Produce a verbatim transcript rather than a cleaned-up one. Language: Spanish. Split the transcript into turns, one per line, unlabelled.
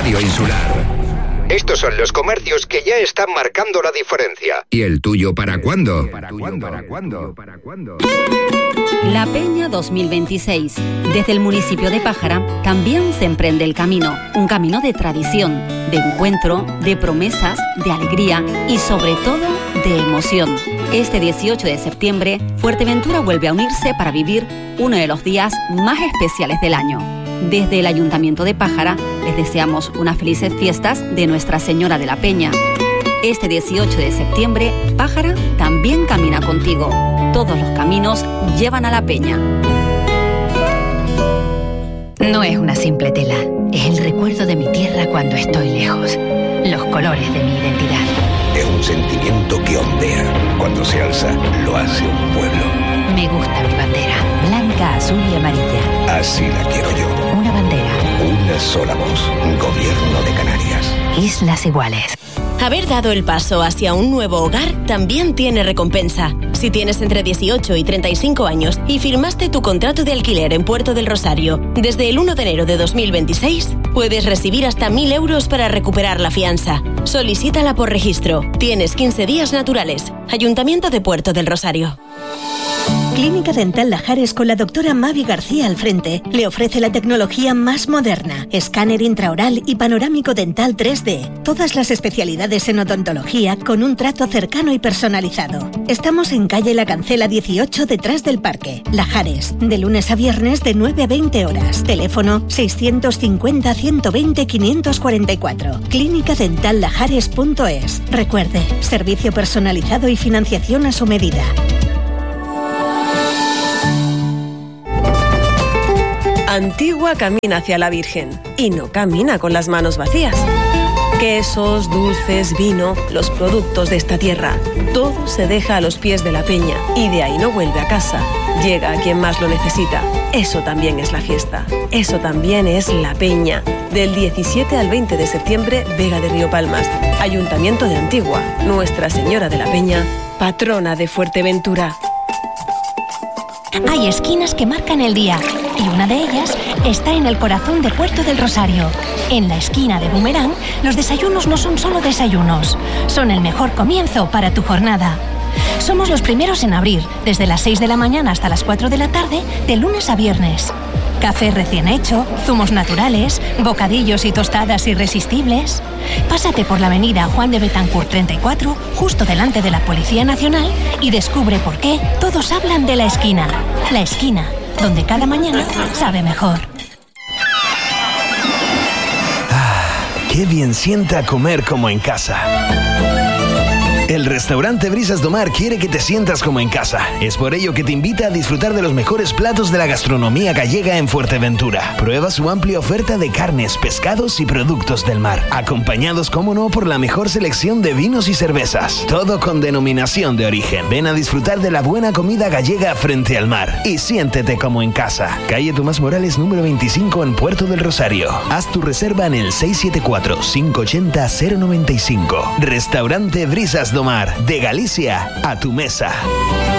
Radio Insular.
Estos son los comercios que ya están marcando la diferencia.
¿Y el tuyo para cuándo?
¿Para cuándo? ¿Para cuándo?
¿Para cuándo?
La Peña dos mil veintiséis. Desde el municipio de Pájara también se emprende el camino. Un camino de tradición, de encuentro, de promesas, de alegría y sobre todo de emoción. Este dieciocho de septiembre, Fuerteventura vuelve a unirse para vivir uno de los días más especiales del año. Desde el Ayuntamiento de Pájara les deseamos unas felices fiestas de Nuestra Señora de la Peña. Este dieciocho de septiembre, Pájara también camina contigo. Todos los caminos llevan a la Peña.
No es una simple tela, es el recuerdo de mi tierra cuando estoy lejos. Los colores de mi identidad.
Es un sentimiento que ondea. Cuando se alza, lo hace un pueblo.
Me gusta mi bandera, blanca, azul y amarilla.
Así la quiero yo.
Una bandera.
Una sola voz. Gobierno de Canarias.
Islas Iguales.
Haber dado el paso hacia un nuevo hogar también tiene recompensa. Si tienes entre dieciocho y treinta y cinco años y firmaste tu contrato de alquiler en Puerto del Rosario desde el primero de enero de dos mil veintiséis, puedes recibir hasta mil euros para recuperar la fianza. Solicítala por registro. Tienes quince días naturales. Ayuntamiento de Puerto del Rosario.
Clínica Dental Lajares con la doctora Mavi García al frente le ofrece la tecnología más moderna, escáner intraoral y panorámico dental tres D. Todas las especialidades en odontología con un trato cercano y personalizado. Estamos en calle La Cancela dieciocho detrás del parque. Lajares, de lunes a viernes de nueve a veinte horas. Teléfono seiscientos cincuenta, ciento veinte, quinientos cuarenta y cuatro. clínica dental lajares punto es. Recuerde, servicio personalizado y financiación a su medida.
Antigua camina hacia la Virgen y no camina con las manos vacías. Quesos, dulces, vino, los productos de esta tierra. Todo se deja a los pies de la peña y de ahí no vuelve a casa. Llega a quien más lo necesita. Eso también es la fiesta. Eso también es la peña. Del diecisiete al veinte de septiembre, Vega de Río Palmas. Ayuntamiento de Antigua. Nuestra Señora de la Peña, patrona de Fuerteventura.
Hay esquinas que marcan el día y una de ellas está en el corazón de Puerto del Rosario. En la esquina de Boomerang, los desayunos no son solo desayunos, son el mejor comienzo para tu jornada. Somos los primeros en abrir, desde las seis de la mañana hasta las cuatro de la tarde, de lunes a viernes. Café recién hecho, zumos naturales, bocadillos y tostadas irresistibles. Pásate por la avenida Juan de Betancourt treinta y cuatro, justo delante de la Policía Nacional, y descubre por qué todos hablan de la esquina. La esquina, donde cada mañana sabe mejor.
Ah, qué bien sienta comer como en casa. El restaurante Brisas do Mar quiere que te sientas como en casa. Es por ello que te invita a disfrutar de los mejores platos de la gastronomía gallega en Fuerteventura. Prueba su amplia oferta de carnes, pescados y productos del mar, acompañados, como no, por la mejor selección de vinos y cervezas. Todo con denominación de origen. Ven a disfrutar de la buena comida gallega frente al mar y siéntete como en casa. Calle Tomás Morales número veinticinco en Puerto del Rosario. Haz tu reserva en el seis siete cuatro, cinco ocho cero, cero nueve cinco. Restaurante Brisas do Mar, de Galicia a tu mesa.